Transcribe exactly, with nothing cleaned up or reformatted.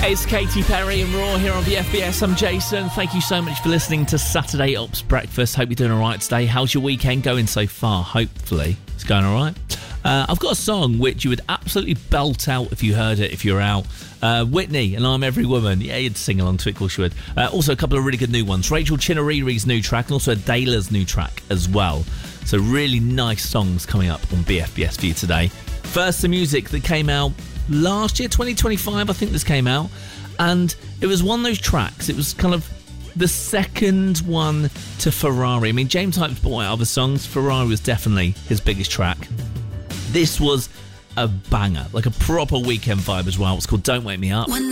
It's Katy Perry and Raw here on the F B S. I'm Jason. Thank you so much for listening to Saturday Ops Breakfast. Hope you're doing all right today. How's your weekend going so far? Hopefully it's going all right. Uh, I've got a song which you would absolutely belt out if you heard it, if you're out. Uh, Whitney and I'm Every Woman. Yeah, you'd sing along to it, of course you would. Uh, also a couple of really good new ones. Rachel Chinariri's new track and also Adela's new track as well. So really nice songs coming up on B F B S for you today. First, the music that came out last year, twenty twenty-five, I think this came out. And it was one of those tracks. It was kind of the second one to Ferrari. I mean, James Hype's brought out other songs. Ferrari was definitely his biggest track. This was a banger, like a proper weekend vibe as well. It's called Don't Wake Me Up. When